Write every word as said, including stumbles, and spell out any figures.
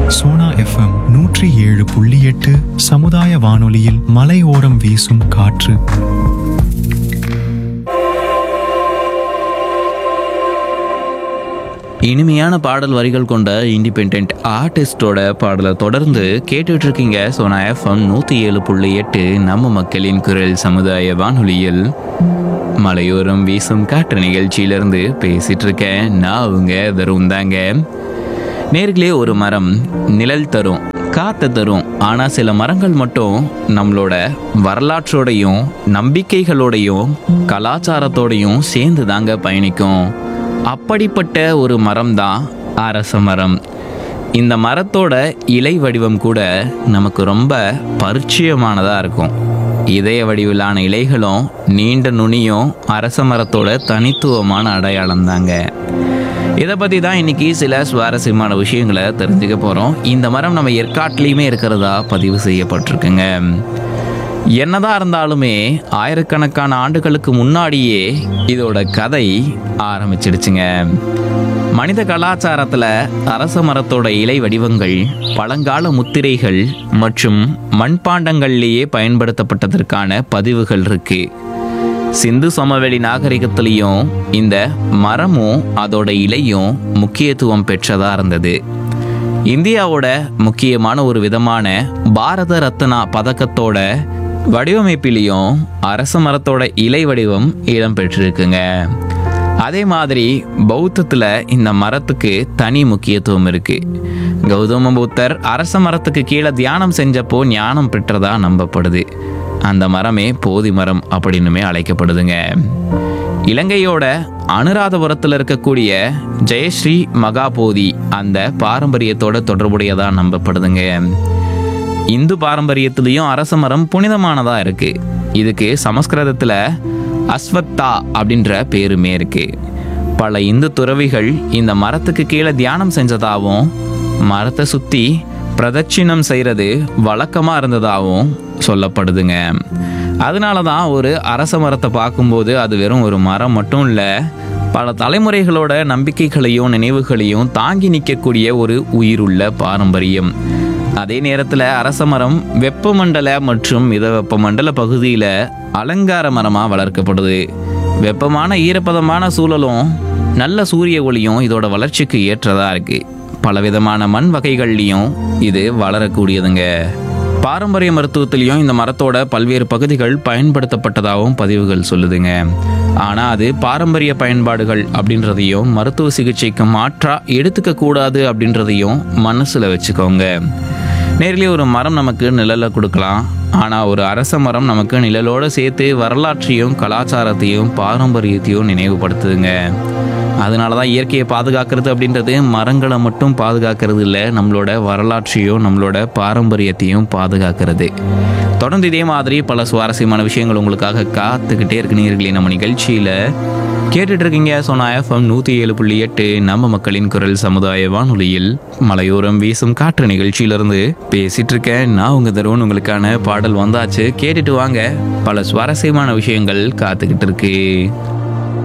Sona FM நூற்றி ஏழு புள்ளி எட்டு சமுதாய வானொலியில் மலையோரம் வீசும் காற்று. இனிமையான பாடல் வரிகள் கொண்ட இண்டிபெண்ட் ஆர்டிஸ்டோட பாடலை தொடர்ந்து கேட்டுட்டு இருக்கீங்க. சோனா எஃப்எம் நூற்றி ஏழு புள்ளி எட்டு நம்ம மக்களின் குரல் சமுதாய வானொலியில் மலையோரம் வீசும் காற்று நிகழ்ச்சியிலிருந்து பேசிட்டு இருக்கேன். நான் அவங்க தரும் தாங்க. நேர்களே, ஒரு மரம் நிழல் தரும், காற்று தரும். ஆனால் சில மரங்கள் மட்டும் நம்மளோட வரலாற்றோடையும் நம்பிக்கைகளோடையும் கலாச்சாரத்தோடையும் சேர்ந்து தாங்க பயணிக்கும். அப்படிப்பட்ட ஒரு மரம் தான் அரச மரம். இந்த மரத்தோட இலை வடிவம் கூட நமக்கு ரொம்ப பரிச்சயமானதாக இருக்கும். இதய வடிவிலான இலைகளும் நீண்ட நுனியும் அரச மரத்தோட தனித்துவமான அடையாளம் தாங்க. இதை பற்றி தான் இன்னைக்கு சில சுவாரஸ்யமான விஷயங்களை தெரிஞ்சுக்க போகிறோம். இந்த மரம் நம்ம ஏற்காட்டிலையுமே இருக்கிறதா பதிவு செய்யப்பட்டிருக்குங்க. என்னதான் இருந்தாலுமே ஆயிரக்கணக்கான ஆண்டுகளுக்கு முன்னாடியே இதோட கதை ஆரம்பிச்சிடுச்சுங்க. மனித கலாச்சாரத்தில் அரச மரத்தோட இலை வடிவங்கள் பழங்கால முத்திரைகள் மற்றும் மண்பாண்டங்கள்லேயே பயன்படுத்தப்பட்டதற்கான பதிவுகள் இருக்கு. சிந்து சமவெளி நாகரிகத்திலையும் இந்த மரமும் அதோட இலையும் முக்கியத்துவம் பெற்றதா இருந்தது. இந்தியாவோட முக்கியமான ஒரு விதமான பாரத ரத்னா பதக்கத்தோட வடிவமைப்பிலையும் அரச மரத்தோட இலை வடிவம் இடம்பெற்றிருக்குங்க. அதே மாதிரி பௌத்தத்தில் இந்த மரத்துக்கு தனி முக்கியத்துவம் இருக்கு. கௌதம புத்தர் அரச மரத்துக்கு கீழே தியானம் செஞ்சப்போ ஞானம் பெற்றதா நம்பப்படுது. அந்த மரமே போதி மரம் அப்படின்னுமே அழைக்கப்படுதுங்க. இலங்கையோட அனுராதபுரத்தில் இருக்கக்கூடிய ஜெயஸ்ரீ மகாபோதி அந்த பாரம்பரியத்தோட தொடர்புடையதா நம்பப்படுதுங்க. இந்து பாரம்பரியத்திலையும் அரச மரம் புனிதமானதா இருக்கு. இதுக்கு சமஸ்கிருதத்தில் அஸ்வத்தா அப்படின்ற பேருமே இருக்கு. பல இந்து துறவிகள் இந்த மரத்துக்கு கீழே தியானம் செஞ்சதாகவும் மரத்தை சுற்றி பிரதட்சிணம் செய்கிறது வழக்கமாக இருந்ததாகவும் சொல்லப்படுதுங்க. அதனால தான் ஒரு அரச மரத்தை பார்க்கும்போது அது வெறும் ஒரு மரம் மட்டும் இல்லை, பல தலைமுறைகளோட நம்பிக்கைகளையும் நினைவுகளையும் தாங்கி நிற்கக்கூடிய ஒரு உயிருள்ள பாரம்பரியம். அதே நேரத்தில் அரச மரம் வெப்பமண்டல மற்றும் மித வெப்பமண்டல பகுதியில் அலங்கார மரமாக வளர்க்கப்படுது. வெப்பமான ஈரப்பதமான சூழலும் நல்ல சூரிய ஒளியும் இதோட வளர்ச்சிக்கு ஏற்றதாக இருக்குது. பலவிதமான மண் வகைகள்லையும் இது வளரக்கூடியதுங்க. பாரம்பரிய மருத்துவத்திலையும் இந்த மரத்தோட பல்வேறு பகுதிகள் பயன்படுத்தப்பட்டதாகவும் பதிவுகள் சொல்லுதுங்க. ஆனால் அது பாரம்பரிய பயன்பாடுகள் அப்படின்றதையும் மருத்துவ சிகிச்சைக்கு மாற்றா எடுத்துக்க கூடாது அப்படின்றதையும் மனசில் வச்சுக்கோங்க. நேரிலே ஒரு மரம் நமக்கு நிழலை கொடுக்கலாம், ஆனால் ஒரு அரச மரம் நமக்கு நிழலோடு சேர்த்து வரலாற்றையும் கலாச்சாரத்தையும் பாரம்பரியத்தையும் நினைவுபடுத்துதுங்க. அதனால தான் இயற்கையை பாதுகாக்கிறது அப்படின்றது மரங்களை மட்டும் பாதுகாக்கிறது இல்லை, நம்மளோட வரலாற்றையும் நம்மளோட பாரம்பரியத்தையும் பாதுகாக்கிறது. தொடர்ந்து இதே மாதிரி பல சுவாரஸ்யமான விஷயங்கள் உங்களுக்காக காத்துக்கிட்டே இருக்கு. நேயர்களே, நம்ம நிகழ்ச்சியில் கேட்டுட்டு இருக்கீங்க சோனா எஃப்எம் நூற்றி ஏழு புள்ளி எட்டு நம்ம மக்களின் குரல் சமுதாய வானொலியில் மலையோரம் வீசும் காற்று நிகழ்ச்சியிலிருந்து பேசிட்டு இருக்கேன். நான் உங்க தருவன். உங்களுக்கான பாடல் வந்தாச்சு, கேட்டுட்டு வாங்க. பல சுவாரஸ்யமான விஷயங்கள் காத்துக்கிட்டு இருக்கு.